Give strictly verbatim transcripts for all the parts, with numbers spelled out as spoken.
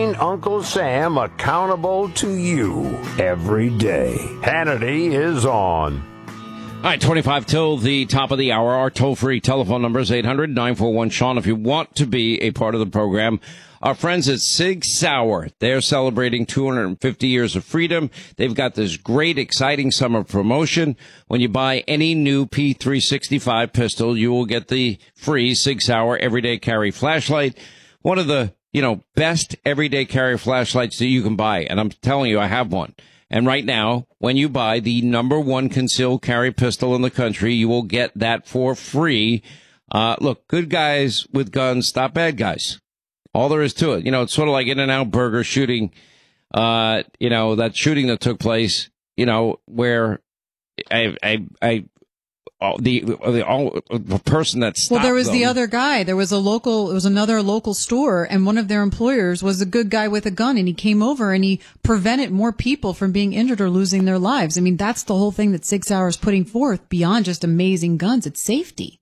holding Uncle Sam accountable to you every day. Hannity is on. All right, twenty-five till the top of the hour. Our toll-free telephone number is eight hundred nine four one Sean. If you want to be a part of the program, our friends at Sig Sauer, they're celebrating two hundred fifty years of freedom. They've got this great, exciting summer promotion. When you buy any new P three sixty-five pistol, you will get the free Sig Sauer everyday carry flashlight. One of the, you know, best everyday carry flashlights that you can buy. And I'm telling you, I have one. And right now, when you buy the number one concealed carry pistol in the country, you will get that for free. Uh, look, good guys with guns stop bad guys. All there is to it. You know, it's sort of like In-N-Out Burger shooting, uh, you know, that shooting that took place, you know, where I, I, I, the, the, all, the person that stopped Well, there was them, the other guy. There was a local, it was another local store, and one of their employers was a good guy with a gun, and he came over and he prevented more people from being injured or losing their lives. I mean, that's the whole thing that Sig Sauer is putting forth beyond just amazing guns. It's safety.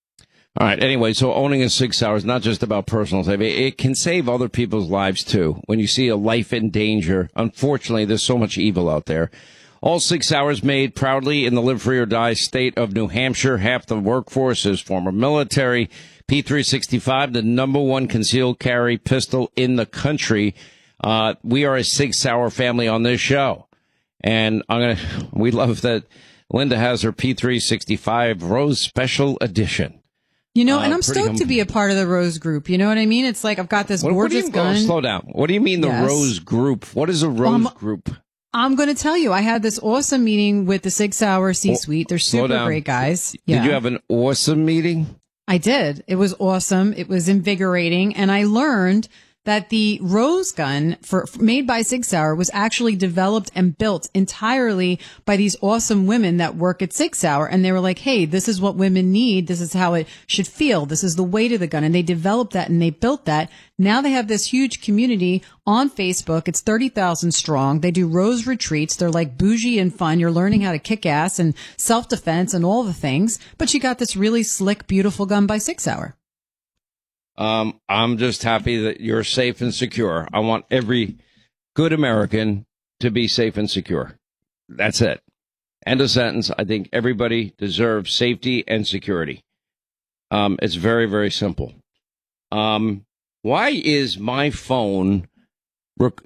All right. Anyway, so owning a Sig Sauer is not just about personal safety. It can save other people's lives, too. When you see a life in danger, unfortunately, there's so much evil out there. All Sig Sauers made proudly in the live free or die state of New Hampshire. Half the workforce is former military. P three sixty-five, the number one concealed carry pistol in the country. Uh, we are a Sig Sauer family on this show. And I'm going to, we love that Linda has her P three sixty-five Rose Special Edition. You know, Uh, and I'm pretty stoked hum- to be a part of the Rose group. You know what I mean? It's like I've got this What, what do gorgeous you, gun. oh, slow down. What do you mean the Yes. Rose Group? What is a Rose Um, Group? I'm going to tell you, I had this awesome meeting with the Sig Sauer C-suite. They're Slow super down. great guys. Did Yeah. you have an awesome meeting? I did. It was awesome. It was invigorating. And I learned that the Rose gun for, made by Sig Sauer was actually developed and built entirely by these awesome women that work at Sig Sauer. And they were like, hey, this is what women need. This is how it should feel. This is the weight of the gun. And they developed that and they built that. Now they have this huge community on Facebook. It's thirty thousand strong. They do Rose retreats. They're like bougie and fun. You're learning how to kick ass and self-defense and all the things. But you got this really slick, beautiful gun by Sig Sauer. Um, I'm just happy that you're safe and secure. I want every good American to be safe and secure. That's it. End of sentence. I think everybody deserves safety and security. Um, it's very, very simple. Um, why is my phone rec-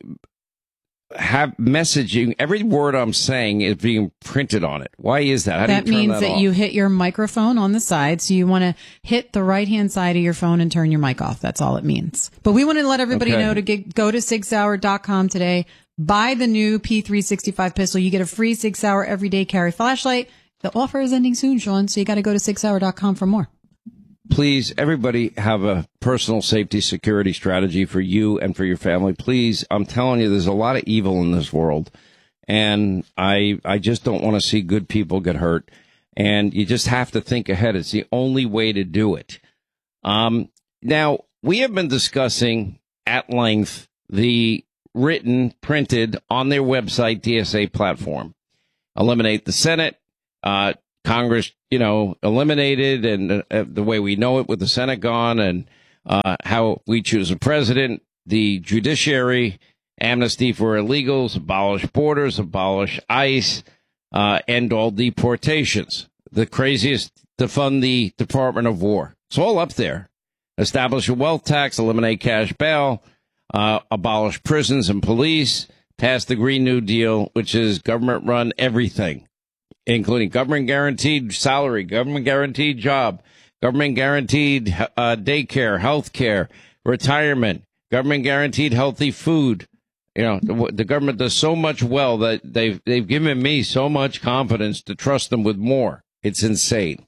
have messaging? Every word I'm saying is being printed on it. Why is that? How That do you turn means that that off? you hit your microphone on the side. So you want to hit the right hand side of your phone and turn your mic off. That's all it means. But we want to let everybody Okay. know to get, go to sig sauer dot com today. Buy the new P three sixty-five pistol. You get a free Sig Sauer everyday carry flashlight. The offer is ending soon, Sean. So you got to go to sig sauer dot com for more. Please, everybody have a personal safety security strategy for you and for your family. Please, I'm telling you, there's a lot of evil in this world. And I I just don't want to see good people get hurt. And you just have to think ahead. It's the only way to do it. Um, now, we have been discussing at length the written, printed on their website D S A platform. Eliminate the Senate. Uh, Congress, you know, eliminated, and uh, the way we know it with the Senate gone, and uh, how we choose a president, the judiciary, amnesty for illegals, abolish borders, abolish ICE, uh, end all deportations. The craziest, to fund the Department of War. It's all up there. Establish a wealth tax, eliminate cash bail, uh, abolish prisons and police, pass the Green New Deal, which is government-run everything, including government-guaranteed salary, government-guaranteed job, government-guaranteed uh, daycare, health care, retirement, government-guaranteed healthy food. You know, the, the government does so much well that they've they've given me so much confidence to trust them with more. It's insane.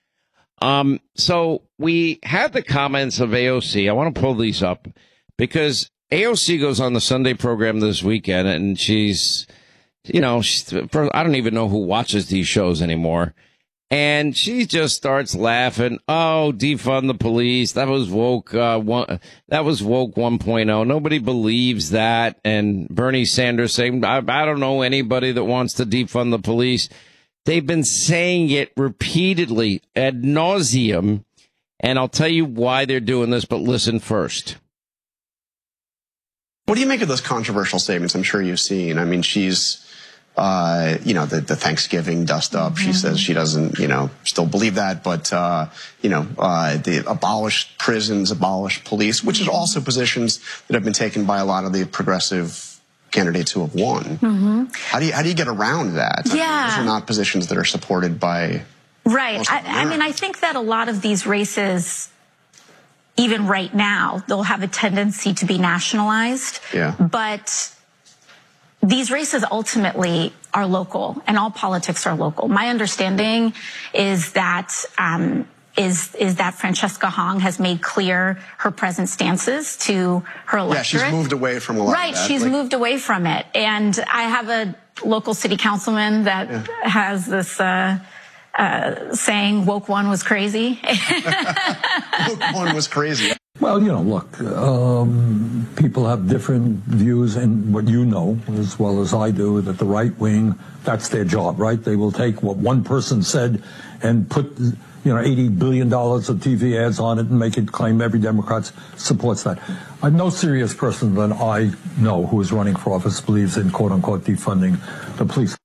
Um, so we had the comments of A O C. I want to pull these up because A O C goes on the Sunday program this weekend, and she's, you know, she's, I don't even know who watches these shows anymore. And she just starts laughing. Oh, defund the police. That was woke. Uh, one, that was woke one point oh. Nobody believes that. And Bernie Sanders saying, I, I don't know anybody that wants to defund the police. They've been saying it repeatedly ad nauseum. And I'll tell you why they're doing this, but listen first. What do you make of those controversial statements? I'm sure you've seen. I mean, she's, uh, you know, the, the Thanksgiving dust up. Mm-hmm. She says she doesn't, you know, still believe that, but, uh, you know, uh, the abolished prisons, abolished police, which is also positions that have been taken by a lot of the progressive candidates who have won. Mm-hmm. How do you, how do you get around that? Yeah. I mean, those are not positions that are supported by. Right. I, I mean, I think that a lot of these races, even right now, they'll have a tendency to be nationalized. Yeah. But these races ultimately are local, and all politics are local. My understanding is that um, is is that Francesca Hong has made clear her present stances to her electorate. Yeah, she's moved away from a lot right, of that. she's like, moved away from it. And I have a local city councilman that yeah. has this uh, uh, saying, woke one was crazy. Woke one was crazy. Well, you know, look, um, people have different views, and what you know as well as I do, that the right wing, that's their job, right? They will take what one person said and put, you know, eighty billion dollars of T V ads on it and make it claim every Democrat supports that. Uh, no serious person that I know who is running for office believes in, quote unquote, defunding the police.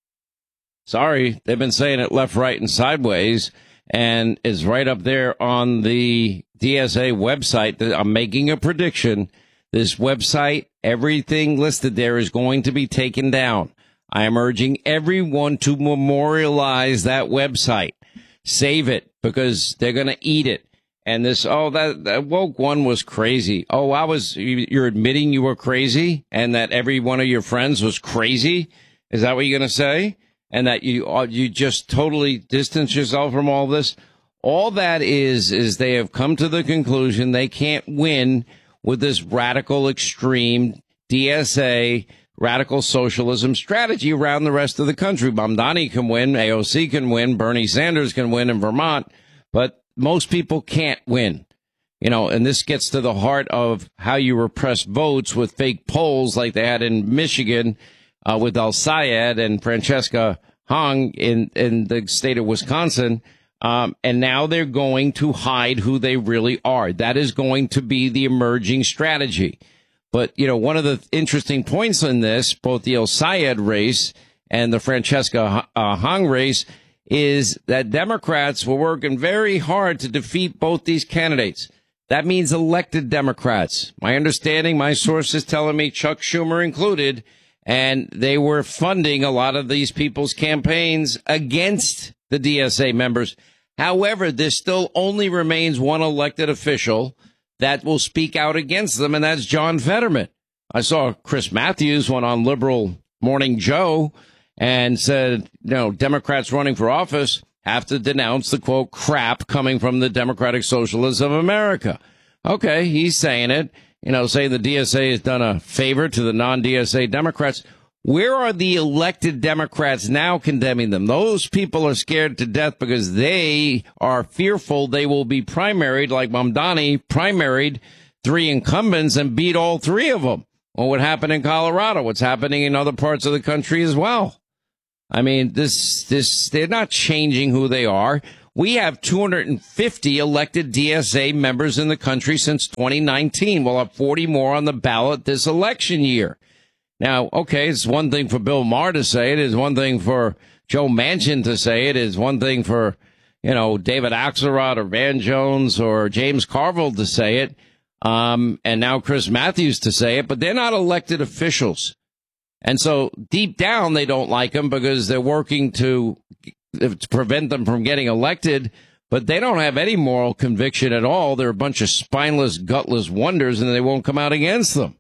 Sorry, they've been saying it left, right, and sideways, and is right up there on the D S A website. I'm making a prediction. This website, everything listed there is going to be taken down. I am urging everyone to memorialize that website. Save it, because they're going to eat it. And this, oh, that, that woke one was crazy. Oh, I was, you're admitting you were crazy and that every one of your friends was crazy? Is that what you're going to say? And that you you just totally distance yourself from all this? All that is, is they have come to the conclusion they can't win with this radical, extreme D S A, radical socialism strategy around the rest of the country. Mamdani can win, A O C can win, Bernie Sanders can win in Vermont, but most people can't win. You know, and this gets to the heart of how you repress votes with fake polls like they had in Michigan, Uh, with El-Sayed and Francesca Hong in, in the state of Wisconsin. Um, and now they're going to hide who they really are. That is going to be the emerging strategy. But, you know, one of the interesting points in this, both the El-Sayed race and the Francesca uh, Hong race, is that Democrats were working very hard to defeat both these candidates. That means elected Democrats. My understanding, my sources telling me, Chuck Schumer included, and they were funding a lot of these people's campaigns against the D S A members. However, there still only remains one elected official that will speak out against them, and that's John Fetterman. I saw Chris Matthews went on Liberal Morning Joe and said, you know, Democrats running for office have to denounce the, quote, crap coming from the Democratic Socialists of America. Okay, he's saying it. You know, saying the D S A has done a favor to the non-D S A Democrats. Where are the elected Democrats now condemning them? Those people are scared to death because they are fearful they will be primaried like Mamdani primaried three incumbents and beat all three of them. Well, what happened in Colorado? What's happening in other parts of the country as well? I mean, this, this, they're not changing who they are. We have two hundred fifty elected D S A members in the country since twenty nineteen. We'll have forty more on the ballot this election year. Now, okay, it's one thing for Bill Maher to say it. It's one thing for Joe Manchin to say it. It's one thing for, you know, David Axelrod or Van Jones or James Carville to say it. Um, and now Chris Matthews to say it. But they're not elected officials. And so deep down, they don't like them because they're working to to prevent them from getting elected, but they don't have any moral conviction at all. They're a bunch of spineless, gutless wonders, and they won't come out against them.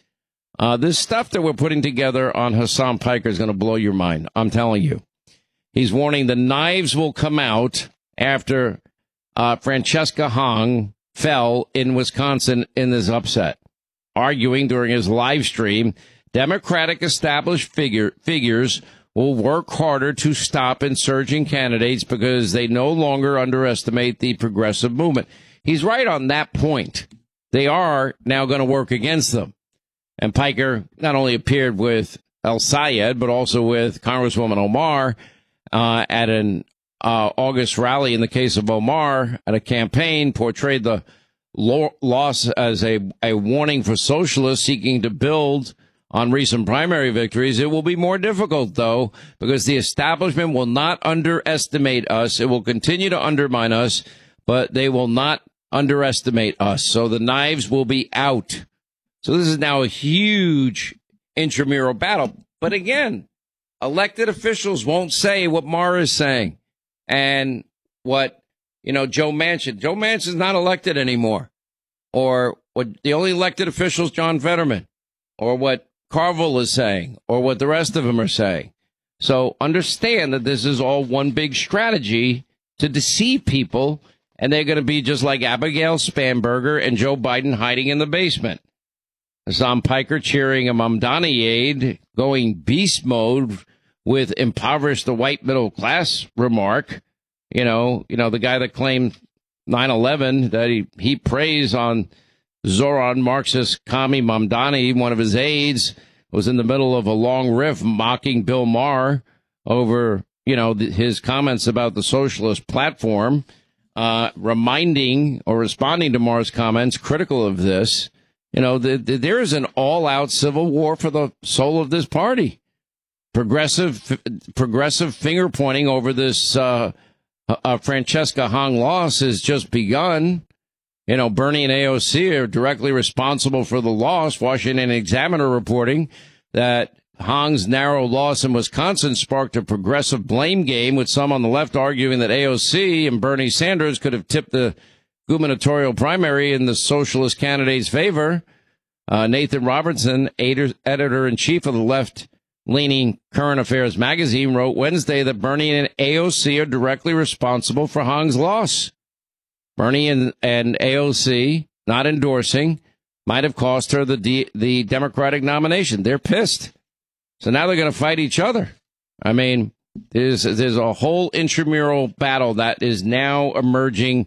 Uh, this stuff that we're putting together on Hasan Piker is going to blow your mind. I'm telling you. He's warning the knives will come out after uh, Francesca Hong fell in Wisconsin in this upset, arguing during his live stream, Democratic established figure, figures will work harder to stop insurging candidates because they no longer underestimate the progressive movement. He's right on that point. They are now going to work against them. And Piker not only appeared with El-Sayed, but also with Congresswoman Omar uh, at an uh, August rally in the case of Omar at a campaign, portrayed the lo- loss as a, a warning for socialists seeking to build on recent primary victories. It will be more difficult, though, because the establishment will not underestimate us. It will continue to undermine us, but they will not underestimate us. So the knives will be out. So this is now a huge intramural battle. But again, elected officials won't say what Maher is saying and what, you know, Joe Manchin. Joe Manchin's not elected anymore. Or what the only elected official is John Fetterman. Or what Carville is saying. Or what the rest of them are saying. So understand that this is all one big strategy to deceive people. And they're going to be just like Abigail Spanberger and Joe Biden hiding in the basement. Hassan Piker cheering a Mamdani aide going beast mode with impoverish the white middle class remark. You know, you know, the guy that claimed nine eleven that he, he praised on Zoran Marxist Kami Mamdani, one of his aides, was in the middle of a long riff mocking Bill Maher over, you know, th- his comments about the socialist platform. Uh, reminding or responding to Maher's comments critical of this, you know, the, the, there is an all-out civil war for the soul of this party. Progressive, f- progressive finger pointing over this uh, uh, Francesca Hong loss has just begun. You know, Bernie and A O C are directly responsible for the loss. Washington Examiner reporting that Hong's narrow loss in Wisconsin sparked a progressive blame game, with some on the left arguing that A O C and Bernie Sanders could have tipped the gubernatorial primary in the socialist candidate's favor. Uh, Nathan Robertson, editor-in-chief of the left-leaning Current Affairs magazine, wrote Wednesday that Bernie and A O C are directly responsible for Hong's loss. Bernie and, and A O C not endorsing might have cost her the D, the Democratic nomination. They're pissed. So now they're going to fight each other. I mean, there's there's a whole intramural battle that is now emerging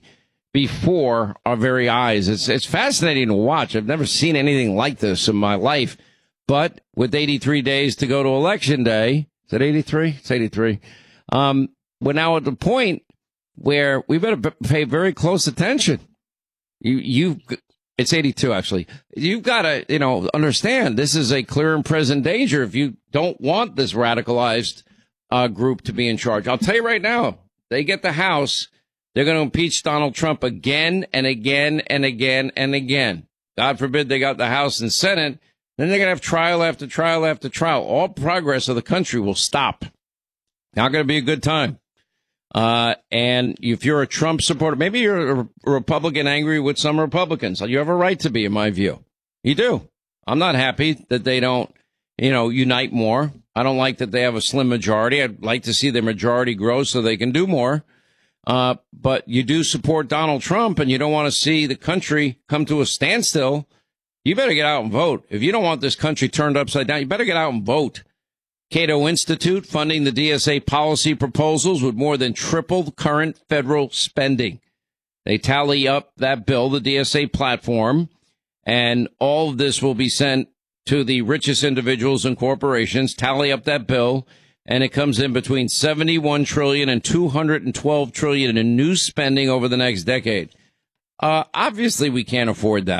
before our very eyes. It's it's fascinating to watch. I've never seen anything like this in my life. But with eighty-three days to go to Election Day, is it eighty-three? It's eighty-three. Um, we're now at the point where we better pay very close attention. You you. It's eighty-two, actually. You've got to, you know, understand this is a clear and present danger if you don't want this radicalized uh, group to be in charge. I'll tell you right now, they get the House, they're going to impeach Donald Trump again and again and again and again. God forbid they got the House and Senate. Then they're going to have trial after trial after trial. All progress of the country will stop. Not going to be a good time. Uh, and if you're a Trump supporter, maybe you're a Republican angry with some Republicans. You have a right to be, in my view. You do. I'm not happy that they don't, you know, unite more. I don't like that they have a slim majority. I'd like to see their majority grow so they can do more. Uh, but you do support Donald Trump and you don't want to see the country come to a standstill. You better get out and vote. If you don't want this country turned upside down, you better get out and vote. Cato Institute funding the D S A policy proposals would more than triple current federal spending. They tally up that bill, the D S A platform, and all of this will be sent to the richest individuals and corporations. Tally up that bill, and it comes in between seventy-one trillion dollars and two hundred twelve trillion dollars in new spending over the next decade. Uh, obviously, we can't afford that.